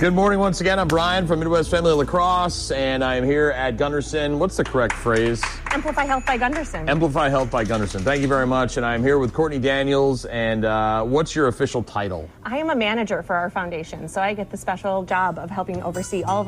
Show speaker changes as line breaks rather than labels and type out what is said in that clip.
Good morning once again. I'm Brian from Midwest Family Lacrosse, and I'm here at Gunderson. What's the correct phrase?
Amplify Health by Gunderson.
Amplify Health by Gunderson. Thank you very much. And I'm here with Courtney Daniels. And what's your official title?
I am a manager for our foundation, so I get the special job of helping oversee all of our